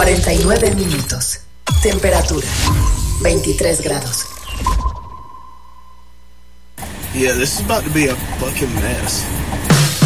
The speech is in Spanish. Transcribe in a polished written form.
49 minutos. Temperatura 23 grados. Yeah, this is about to be a fucking mess.